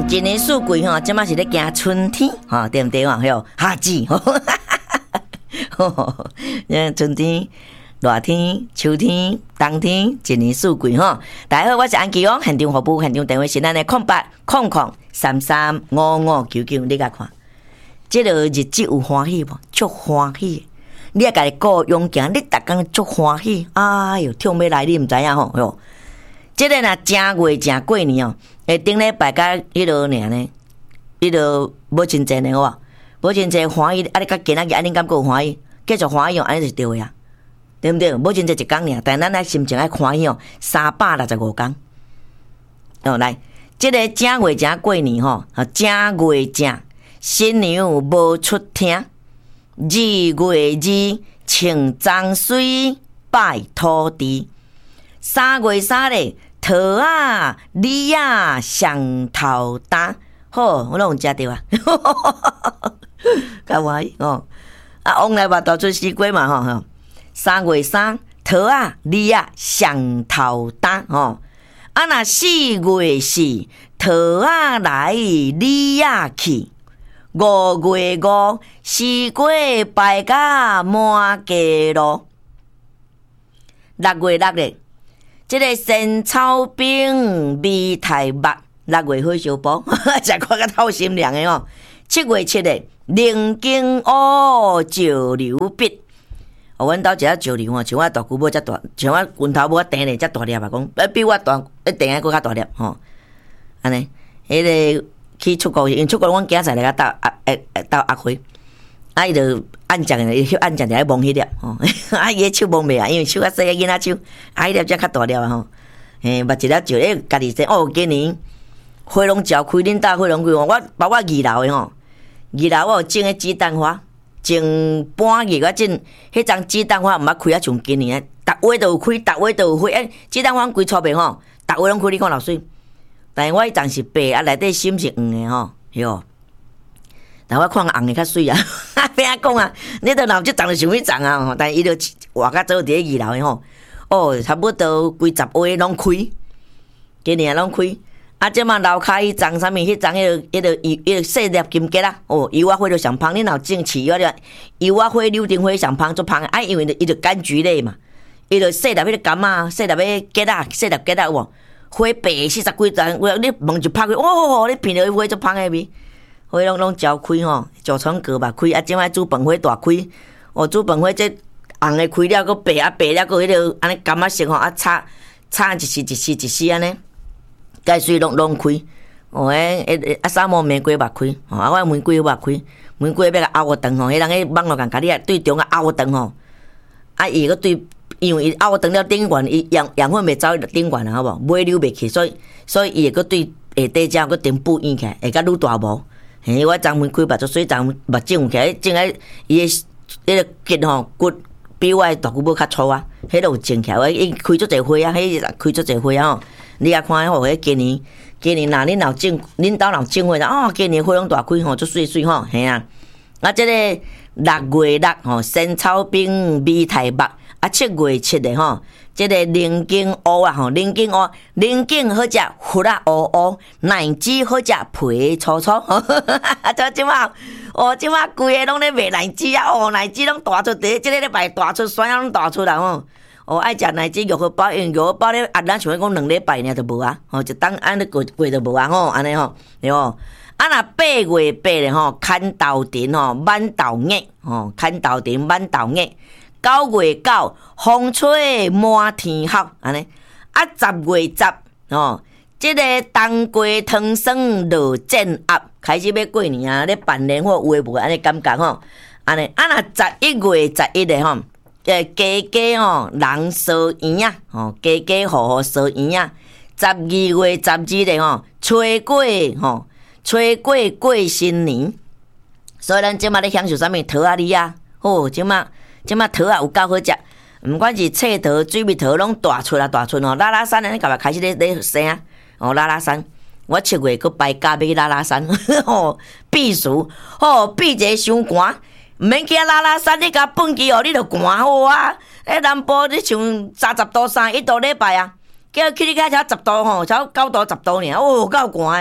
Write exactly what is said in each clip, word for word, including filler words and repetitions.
嗯，今年四季吼，即马是咧行春天，吼对毋对啊？吼，夏季，吼，嗯，春天、热天、秋天、冬天，一年四季吼。大家好，我是安琪哦，现场服务，现场电话是咱的空八空空三三五五九九，你甲看，即个日子有欢喜无？足欢喜！你也家己过勇行，你逐工足欢喜，哎哟，跳要来，你毋知影吼哟。即个若正月正过年哦，下顶礼拜甲迄落尔呢，迄落无真济呢，好无？无真济欢喜，啊你甲今仔日安尼感觉有欢喜，继续欢喜哦，安尼就是对啊，对毋对？无真济一工尔，但咱爱心情爱欢喜哦，三百六十五工。哦，来，即个正月正过年吼，啊正月正，新娘无出厅，二月二穿脏水拜土地。三月三咧，桃啊、李啊上头担，好，我拢有食着啊，较欢喜哦。啊，往来嘛大出西瓜嘛吼吼。三月三，桃啊、李啊上头担吼。啊，若四月四，桃啊来，李啊去。五月五，西瓜摆甲满街路。六月六咧。即个仙草饼味太肉，六月火烧煲，食看甲透心凉的哦。七月七日，灵经乌石榴笔，哦，阮兜一只石榴哦，像我大舅母遮大，像我拳头母顶咧遮大粒啊，讲，呃，比我大，一顶个搁较大粒吼。安尼，迄个去出国，因出国阮囝仔来甲斗阿诶斗阿辉，啊，伊就按酱诶，伊去按酱就爱摸迄粒吼，啊，伊个手摸袂啊，因为手较细个囡仔手，啊，迄粒才较大粒啊吼。嘿，捌一粒石，诶，家己说哦，今年花拢照开，恁搭花拢开哦。我包括二楼诶吼，二楼我有种个子弹花，种半月我种迄张子弹花毋捌开啊，像今年啊，逐月都有开，逐月都有开。诶，子弹花规撮袂吼，逐月拢开，你看老水。但是我迄张是白啊，内底心是黄诶吼，哟。但我看红诶较水啊，变啊讲啊，你都老即长就想要长啊吼，但伊就活较早伫咧二楼诶吼，哦，差不多规十月拢开，今年拢开，啊，即马楼骹迄张啥物，迄张迄个迄个伊迄个细粒金桔啦，哦，油仔花就上芳，恁若种饲油了，油仔花、柳丁花上芳足芳，啊，因为伊就柑橘类嘛，伊就细粒迄个柑啊，细粒迄桔啊，细粒桔啊有无？花白四十几张，你门一拍开，哦，你闻到花足芳诶味。花拢拢照开吼，九重阁嘛开，啊，即摆煮饭花大开，哦，煮饭花这红诶开了，佮白啊白了，佮迄个安尼柑仔色吼，啊插插一丝一丝一丝安尼，该水拢拢开，哦，诶诶啊沙漠玫瑰嘛开，哦，啊我玫瑰嘛开，玫瑰要甲凹长吼，迄人迄网络共甲你啊对中啊凹长吼，啊伊个对，因为伊凹长了顶悬，伊养养分袂走顶悬啊，好无？尾流袂去，所以所以伊会佮对下底只佮顶部硬起来，会甲愈大无。嘿，我张玫瑰目做水张目种起来，种喺伊个迄个结吼骨比我大舅母较粗啊，迄个有种起来，我伊开足侪花啊，迄开足侪花啊吼。你也看吼，迄今年今年若恁若种，恁兜若种花啦，哦，今年花拢大开吼，足水水吼，嘿啊。啊，即个六月六吼，仙草饼味太肉，啊，七月七的吼。即个灵经乌啊吼，灵经乌，灵经好食，核啊乌乌，奶子好食，皮粗粗。啊，即即马，哦，即马规个拢咧卖奶子啊，哦，奶子拢大出第，即个礼拜大出，酸啊拢大出啦吼。哦，爱食奶子玉荷包，因为玉荷包咧，啊，咱想讲两礼拜尔就无啊，吼，一当安尼过过就无啊吼，安尼吼，对吼。啊，若八月八咧吼，牵豆藤吼，满豆叶吼，牵豆藤满豆叶。九月九，风吹满天黑，安尼。啊，十月十，哦，即、这个冬瓜汤酸落正鸭，开始要过年啊，咧办年货有诶无安尼感觉吼，安尼。啊，若十一月十一日吼，诶，家家吼人烧圆啊，吼，家家户户烧圆啊。十二月十二日吼，吹过吼，吹过过新年。所以咱即马咧享受啥物桃啊梨啊，哦，即马。即马桃啊有够好食，毋管是册桃、水蜜桃，拢大出啊大出哦。拉拉山安尼，甲嘛开始咧咧生啊，哦拉拉山，我七月佫摆假要去拉拉山，吼避暑，吼避一个伤寒，毋免去啊拉拉山，你甲蹦去哦，你着寒好啊。咧南部你像三十度三一度礼拜啊，叫去你遐才十度吼，才九度十度尔，哦够寒。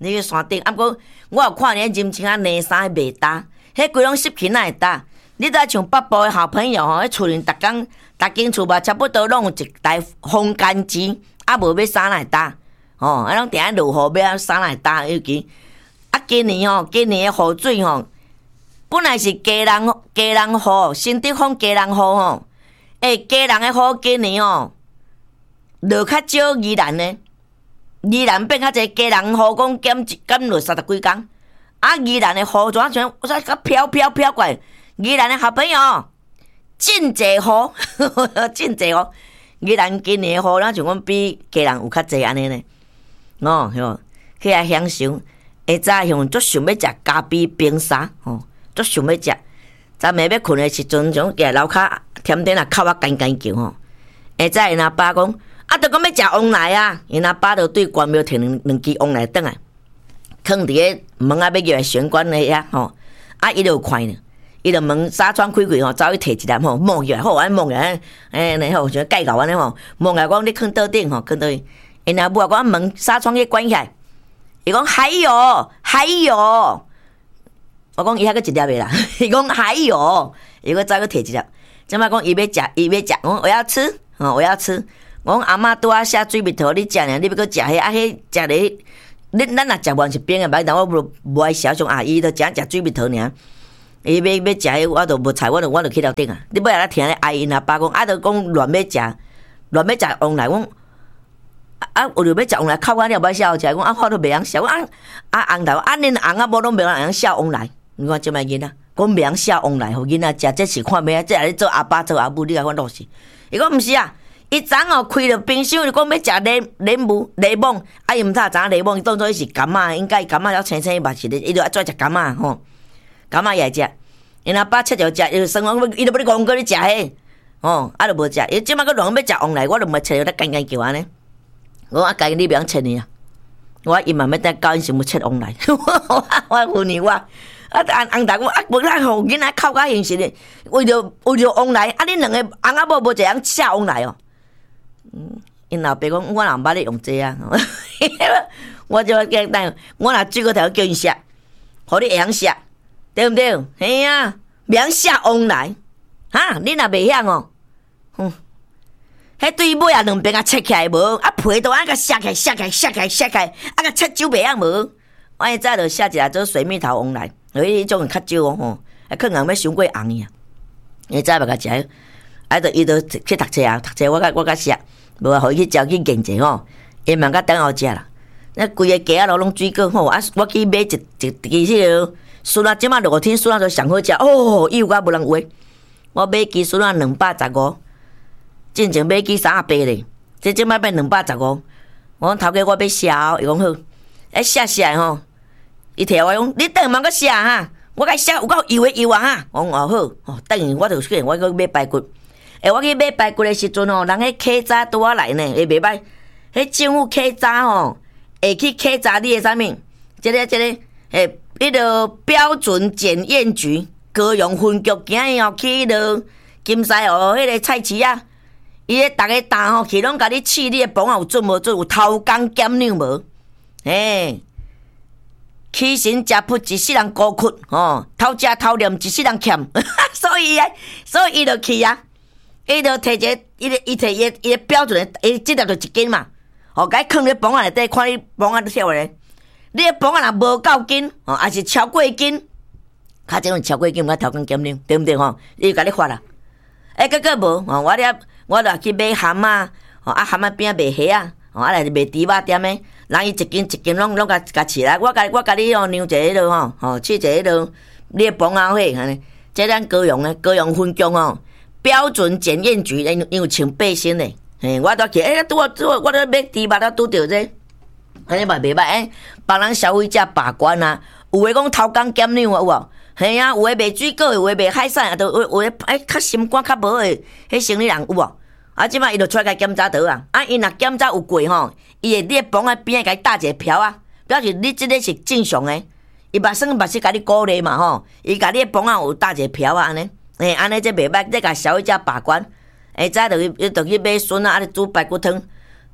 你去山顶，啊，不过我有看你认真啊，内衫袂搭，迄规拢湿气哪会搭？你都像北部的好朋友吼，迄厝里逐工逐间厝吧，差不多拢有一台烘干机，啊，无要衫哪会搭？哦，啊，拢定下落雨，要衫哪会搭？尤其啊，今年吼，今年的雨水吼，本来是家人家人雨，新竹风家人雨吼，诶，家人的雨今年吼落较少宜兰呢。宜兰变较侪家人雨，讲减减落三十几工，啊！宜兰的雨怎啊像我说个飘飘飘过来？宜兰的好朋友，真济雨，真济雨。宜兰今年的雨，咱像讲比家人有较侪安尼呢。哦，吼，去遐享受。下早像足想要食咖啡冰沙，吼，足想要食。昨暝要困的时阵，像伫楼骹甜点啊，哭啊干干叫吼。下早因阿爸讲。啊！著讲要食旺来啊！因阿爸著对关庙摕两两支旺来转来，囥伫个门啊要入来玄关个遐吼。啊，伊著有看呢，伊著门纱窗开开吼，走去摕一粒吼，摸入来，好安摸入来，诶，然后像介绍安尼吼，摸来讲你囥倒顶吼，囥倒去。因阿母啊讲门纱窗去关起来，伊讲还有还有，我讲伊遐个一粒个啦，伊讲还有，伊个走去摕一粒。即摆讲伊要食，伊要食，我我要吃，哦，我要吃。我讲阿嬷拄啊下水蜜桃，你食呢？你要搁食迄啊？迄食咧，你咱若食完是冰个，歹，但我无无爱小像阿姨都只食水蜜桃尔。伊要要食迄，我都无菜，我都我都去了顶啊。你尾仔听咧阿姨因阿爸讲，啊，都讲乱要食，乱要食旺来，讲啊，有着要食旺来，靠我了要笑食，讲啊，我都袂晓笑，啊啊红头，啊恁红啊无拢袂晓笑旺来。你看即摆囡仔，讲袂晓笑旺来，互囡仔食，这是看咩？这来做阿爸做阿母，你甲我落是？伊讲毋是啊。伊昨哦开了冰箱，就讲要食柠柠檬柠檬，啊伊毋知影昨柠檬伊当做伊是柑仔，应该柑仔了青青伊嘛是咧，伊就爱做食柑仔吼，柑仔伊爱食。因阿爸切着食，伊就生讲，伊就要你讲过你食迄，哦，啊就无食。伊即摆佫乱要食旺来，我就毋会切着咧干干叫安尼。我啊家己你袂晓切呢啊，我伊嘛要等教因想要切旺来，我我唬你我。啊，红红大讲啊，无咱互囡仔哭甲现实咧，为着为着旺来，啊，恁两个翁仔某无一个人吃旺来哦。嗯，因老爸讲，我若毋捌咧用这啊，我就简单，我若水果头叫因食，互你会晓食，对毋对？嘿啊，袂晓食旺来，哈，你若袂晓哦，哼，迄对尾啊两边啊切起来无，啊皮都啊甲削起来、削起来、削起来、削起来，啊甲切酒袂晓无？我现在就写一下做水蜜桃旺来，因为迄种较少哦吼，啊可能要伤过红呀，现在要甲食，啊就伊就去读册啊，读册我甲我甲写。无啊，互伊去招去研者吼，伊嘛甲等后食啦。那规个街仔路拢水果吼，啊，我去买一一支迄个酥仔，即马热天酥仔都上好食哦，伊有甲无人话。我买支酥仔两百十五，之前买支三十八咧，即即马变两百十五。我讲头家我要写哦，伊讲好，哎写写吼，伊摕我讲你等下搁写哈，我甲写有够油诶油啊哈，我讲哦好，哦等于我就去我搁买排骨。诶，我去买排骨的时阵吼，人迄客渣拄啊来呢，会袂歹。迄政府客渣吼，会去客渣你诶啥物？即个即个，诶，迄个标准检验局高雄分局今日吼去迄个金沙湖迄个菜市啊，伊咧逐个担吼去拢甲你试你诶房啊有准无准，有偷工减量无？诶，起身食噗一世人孤屈吼，偷食偷念一世人欠，所以啊，所以伊就去啊。伊就摕一个，伊个伊摕伊个伊个标准的，伊即粒就一斤嘛，哦，甲伊囥咧房仔内底，看你房仔跳咧，你个房仔若无够斤，哦，还是超过斤，较即种超过斤，我头讲减量，对毋对吼？伊甲你发啦，哎，个个无，哦，我咧我著去买蛤蟆，哦，啊蛤蟆边卖虾啊，哦，啊来卖猪肉店诶，人伊一斤一斤拢拢甲甲饲来，我甲我甲你哦量一个迄落吼，吼试一个迄落，你个房仔伙，安尼，即咱高雄诶，高雄分局吼。标准检验局，因因有穿背心嘞，嘿，我都去，哎，拄我拄我，我都买猪肉都拄着这，安尼嘛袂歹，哎，帮人消费者把关啊，有诶讲偷工减量啊，有无？嘿啊，有诶卖水果，有诶卖海产，啊，都有有诶，哎，较心肝较无诶，迄生意人有无？啊，即摆伊就出来甲检查倒啊，啊，伊若检查有过吼，伊会你诶房仔边仔甲伊搭一个条啊，表示你即个是正常诶，伊目算目睭甲你鼓励嘛吼，伊甲你诶房仔有搭一个条啊，安尼。诶，安尼这袂歹，这甲消费者把关。诶，再就去，就去买笋啊，啊，煮排骨汤。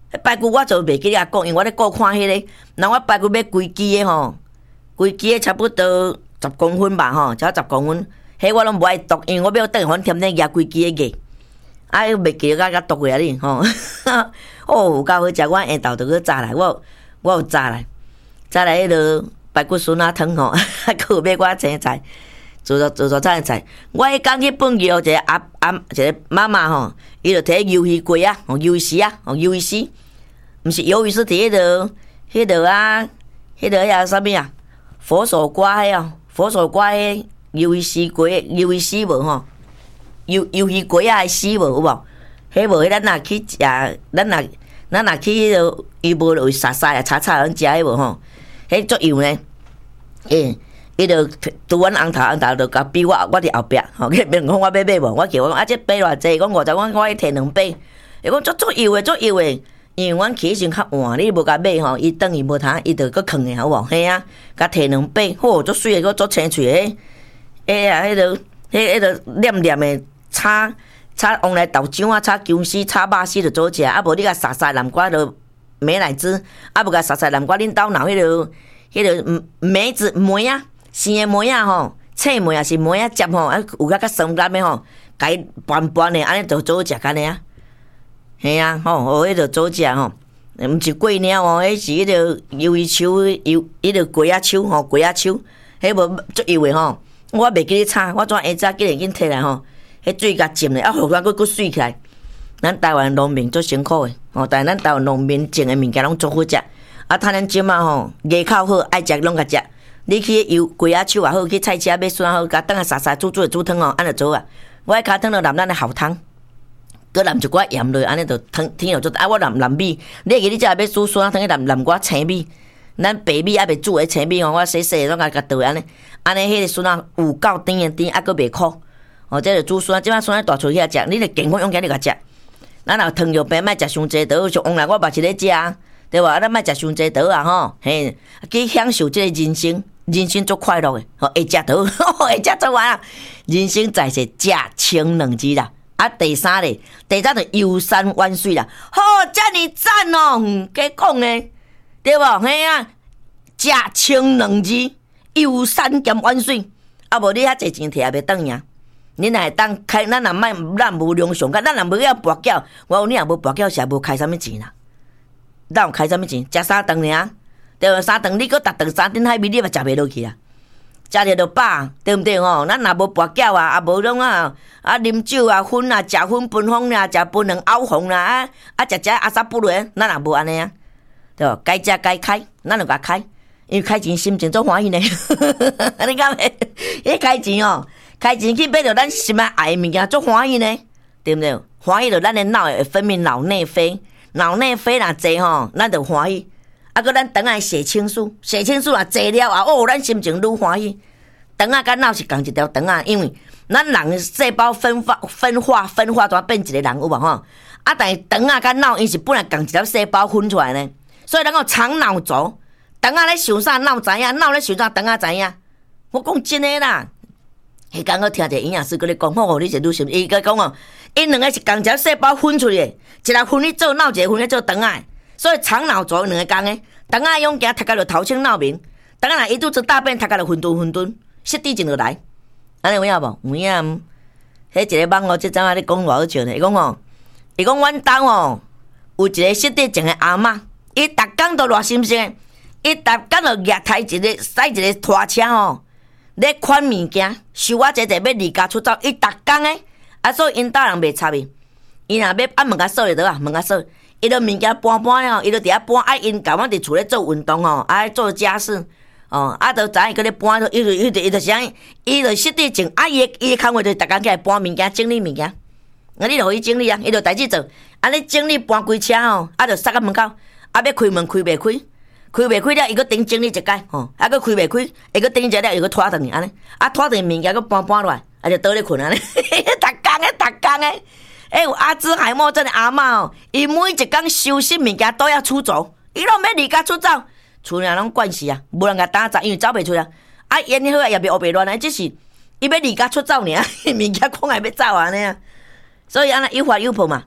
排骨我就袂记甲讲，因为我咧顾看迄、那个，那我排骨要规支诶吼，规支诶差不多十公分吧吼，差十公分，迄我拢无爱剁，因为我要等反添咧夹规支诶价，啊，袂记甲甲剁过啊哩吼，哦，有够好食，我下昼就去炸来，我我有炸来，炸来迄落排骨笋仔汤吼，还佫有买我青菜。做做做做菜菜，我迄讲去本桥一个阿阿一个妈妈吼，伊就摕鱿鱼粿啊，哦鱿鱼丝啊，哦鱿鱼丝，毋是鱿鱼丝摕迄落迄落啊，迄落遐啥物啊？佛手瓜迄啊，佛手瓜迄鱿鱼丝粿，鱿鱼丝无吼，鱿鱿鱼粿啊丝无有无？迄无，迄咱若去食，咱若咱若去迄落，伊无就沙沙啊，炒炒咱食迄无吼？迄足油呢，诶。伊就拄阮红头红头就甲逼我，我伫后壁吼，伊问讲我要买无？我叫我讲啊，这杯偌济？讲五十，我我摕两杯。伊讲足足油诶，足油诶。因为阮起先较晚，你无甲买吼，伊等伊无通，伊就搁囥诶，好无？嘿啊，甲摕两杯，好足水诶，搁足青脆诶。诶啊，迄个迄迄个黏黏诶，炒炒往来豆浆啊，炒姜丝，炒肉丝就做食。啊，无你甲沙沙南瓜就美乃滋，啊无甲沙沙南瓜，恁兜闹迄个迄个梅子梅啊。生诶梅啊吼，青梅也是梅啊，接吼啊有较较酸甘诶吼，家拌拌诶，安尼就做食干诶啊。嘿啊，吼，哦，迄个做食吼，毋是粿鸟哦，迄是迄个鱿鱼手，油迄个鸡仔手吼，鸡仔手，迄无足油诶吼。我袂记咧炒，我怎下早记咧紧摕来吼，迄水甲浸咧，啊，互咱佫佫水起来。咱台湾农民足辛苦诶，吼，但咱台湾农民种诶物件拢足好食，啊，趁咱即马吼，牙口好，爱食拢甲食。你去油鸡仔手也好，去菜市买笋好，甲等下沙沙煮煮煮汤哦，安尼做啊。我迄骹汤就淋咱的豪汤，搁淋一寡盐落，安尼就汤天就做。啊，我淋淋米，你记你才要煮笋汤，去淋淋寡青米，咱白米还袂煮诶青米哦，我洗洗拢甲甲倒安尼，安尼迄个笋仔有够甜诶甜，啊搁袂苦。哦，这就煮笋，即摆笋仔大厝遐食，你着健康用起你甲食。咱若糖尿病，莫食伤济倒，像往来我嘛是咧食，对无？啊，咱莫食伤济倒啊吼，嘿，去享受即个人生。人生足快乐诶，吼会食倒，会食做完啊！人生在世，食清两字啦。啊，第三咧，第三就游山玩水啦。好，遮尔赞哦，嗯，加讲诶，对无？嘿啊，食清两字，游山兼玩水。啊，无你遐济钱摕也袂当赢。你若会当开，咱若卖，咱无良上干，咱若无要跋筊，我有你若无跋筊，是无开啥物钱啦。咱有开啥物钱？食三顿尔。对无？三顿你搁逐顿三顿海味，你嘛食袂落去啊！食着就饱，对毋对吼？咱若无跋筊啊，啊无拢啊啊啉酒啊、薰啊、食薰喷风啦、食槟榔熬红啦啊啊食食阿萨布瑞，咱也无安尼啊，对无？该食该开，咱就甲开，因为开钱心情足欢喜呢。你讲袂？迄开钱哦，开钱去买着咱心爱爱的物件，足欢喜呢，对毋对？欢喜着咱的脑会分泌脑内啡，脑内啡若济吼，咱就欢喜。啊，搁咱肠仔血清素，血清素若济了啊，哦，咱心情愈欢喜。肠仔甲脑是共一条肠仔，因为咱人细胞分化、分化、分化，怎变一个人有无吼？啊，但是肠仔甲脑因是本来共一条细胞分出来呢，所以咱讲肠脑轴，肠仔咧想啥脑知影，脑咧想啥肠仔知影。我讲真诶啦，迄刚我听一个营养师搁咧讲，吼，你是愈心，伊搁讲哦，因两个是共一条细胞分出来，一个分去做脑，一个分去做肠仔。所以肠脑轴两个共诶，肠仔勇行，读甲就头清脑明，肠仔若一肚子大便，读甲就混沌混沌，失智症就来。安尼有影无？有影。迄一个网哦，即阵仔咧讲偌好笑呢。伊讲哦，伊讲阮兜哦，有一个失智症诶阿嬷，伊逐工都偌心性诶，伊逐工就举抬一个驶一个拖车哦，咧款物件，收啊济济要离家出走，伊逐工诶，啊所以因兜人袂插伊，伊若要啊门甲锁咧倒啊，门甲锁。伊著物件搬搬了，伊著伫遐搬，啊因共阮伫厝咧做运动吼，啊做家事，哦，啊著知影伊咧搬，伊著伊著伊著啥？伊著失智症，啊伊诶伊诶工课著逐工起来搬物件、整理物件，啊你著互伊整理啊，伊著代志做，安尼整理搬规车吼，啊著塞到门口，啊要开门开袂开，开袂开了，伊搁顶整理一摆，吼，啊搁开袂开，伊搁顶一了，伊搁拖转去安尼，啊拖转物件搁搬搬落来，啊就倒咧困安尼，逐工诶，逐工诶。哎、欸，有阿兹海默症的阿嬷哦，伊每一工收拾物件都要出走，伊拢要离家出走，厝内拢惯死啊，无人甲打杂，因为走袂出啊。啊，烟好啊，也袂黑白乱啊，只是伊要离家出走尔，物件看来要走安尼啊。所以安尼有法有破嘛。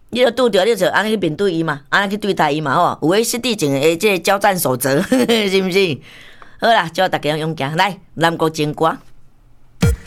你著拄着，你就安尼去面对伊嘛，安尼去对待伊嘛吼。有诶失地种诶，即个交战守则，是毋是？好啦，祝大家勇敢来，南国情歌。